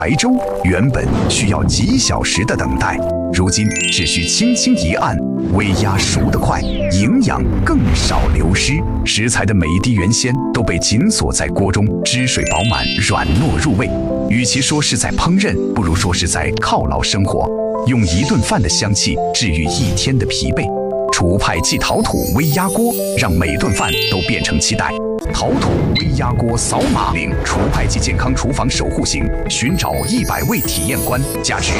白粥原本需要几小时的等待，如今只需轻轻一按，微压熟得快，营养更少流失。食材的每一滴原鲜都被紧锁在锅中，汁水饱满，软糯入味。与其说是在烹饪，不如说是在犒劳生活，用一顿饭的香气治愈一天的疲惫。厨派即陶土微压锅，让每顿饭都变成期待。陶土微压锅扫码领厨派即健康厨房守护型，寻找100位体验官，价值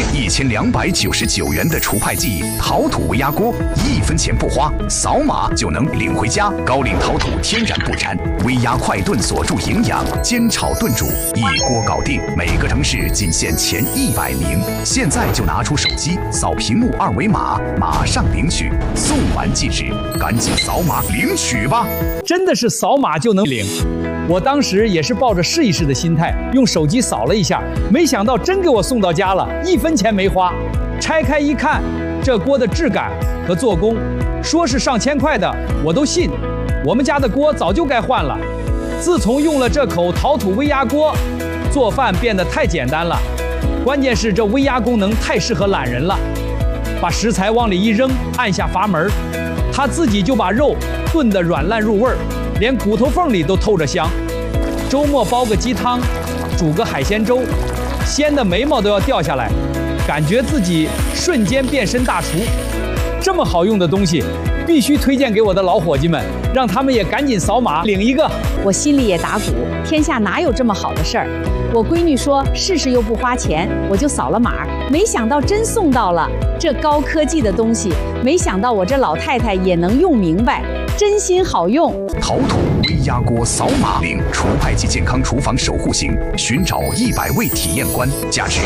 1299元的厨派即陶土微压锅，1分钱不花，扫码就能领回家。高岭陶土天然不粘，微压快炖锁住营养，煎炒炖煮一锅搞定。每个城市仅限前100名，现在就拿出手机扫屏幕2维码，马上领取，送完即止，赶紧扫码领取吧！ 真的是扫码就能领。我当时也是抱着试一试的心态，用手机扫了一下，没想到真给我送到家了，1分钱没花。拆开一看，这锅的质感和做工，说是上千块的，我都信。我们家的锅早就该换了。自从用了这口陶土微压锅，做饭变得太简单了。关键是这微压功能太适合懒人了，把食材往里一扔，按下阀门，它自己就把肉炖得软烂入味儿，连骨头缝里都透着香。周末煲个鸡汤，煮个海鲜粥，鲜的眉毛都要掉下来，感觉自己瞬间变身大厨。这么好用的东西，必须推荐给我的老伙计们，让他们也赶紧扫码领一个。 我心里也打鼓，天下哪有这么好的事儿？我闺女说试试又不花钱，我就扫了码，没想到真送到了。这高科技的东西，没想到我这老太太也能用明白，真心好用。 陶土微压锅扫码领厨派即健康厨房守护型，寻找100位体验官，价值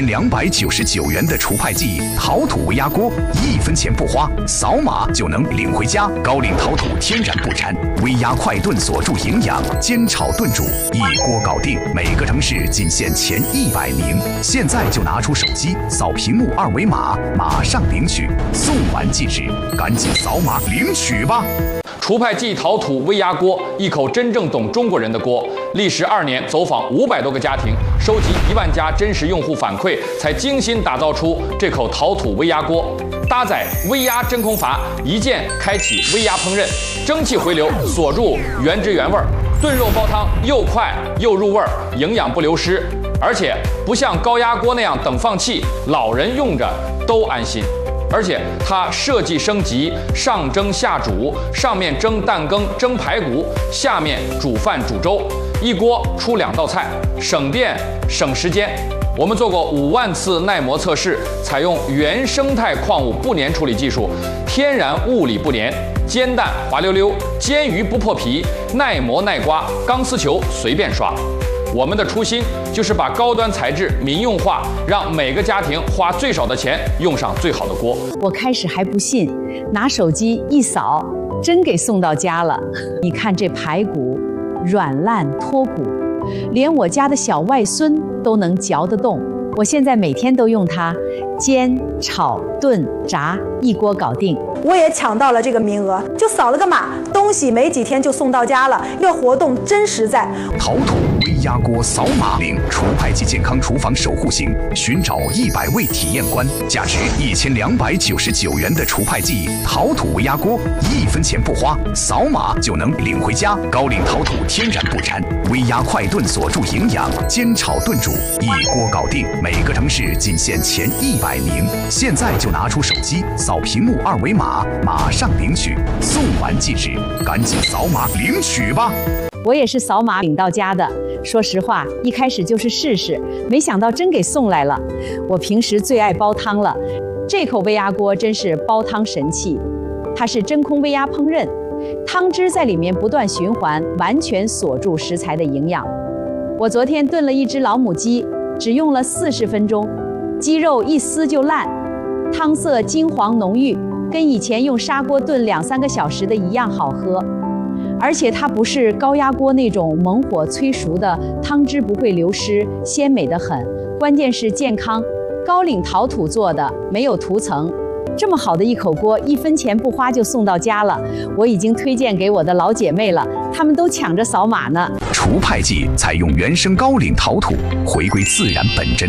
1299元的厨派即陶土微压锅，1分钱不花，扫码就能领回家。高岭陶土天然不粘，微压快炖锁住营养，煎炒炖煮一锅搞定。每个城市仅限前100名，现在就拿出手机扫屏幕2维码，马上领取，送完即止，赶紧扫码领取吧！ 厨派即陶土微压锅，一口真正懂中国人的锅。历时2年，走访500多个家庭，收集1万家真实用户反馈，才精心打造出这口陶土微压锅。搭载微压真空阀，一键开启微压烹饪，蒸汽回流锁住原汁原味，炖肉煲汤又快又入味，营养不流失。而且不像高压锅那样等放气，老人用着都安心。而且它设计升级，上蒸下煮，上面蒸蛋羹、蒸排骨，下面煮饭煮粥，一锅出2道菜，省电省时间。我们做过5万次耐磨测试，采用原生态矿物不粘处理技术，天然物理不粘，煎蛋滑溜溜，煎鱼不破皮，耐磨耐刮，钢丝球随便刷。我们的初心就是把高端材质民用化，让每个家庭花最少的钱用上最好的锅。 我开始还不信，拿手机一扫，真给送到家了。你看这排骨软烂脱骨，连我家的小外孙都能嚼得动。我现在每天都用它煎、炒、炖、炸，一锅搞定。 我也抢到了这个名额，就扫了个码，东西没几天就送到家了。这活动真实在。 陶土微压锅扫码领厨派即健康厨房守护型，寻找100位体验官，价值1299元的厨派即陶土微压锅，1分钱不花，扫码就能领回家。高岭陶土天然不粘，微压快炖锁住营养，煎炒炖煮一锅搞定。每个城市仅限前100名，现在就拿出手机扫屏幕2维码，马上领取，送完即止，赶紧扫码领取吧！ 我也是扫码领到家的。说实话，一开始就是试试，没想到真给送来了。我平时最爱煲汤了，这口微压锅真是煲汤神器。它是真空微压烹饪，汤汁在里面不断循环，完全锁住食材的营养。我昨天炖了一只老母鸡，只用了40分钟，鸡肉一撕就烂，汤色金黄浓郁，跟以前用砂锅炖2-3个小时的一样好喝。而且它不是高压锅那种猛火催熟的，汤汁不会流失，鲜美得很。关键是健康，高岭陶土做的，没有涂层。这么好的一口锅，1分钱不花就送到家了。我已经推荐给我的老姐妹了，她们都抢着扫码呢。 厨派即采用原生高岭陶土，回归自然本真，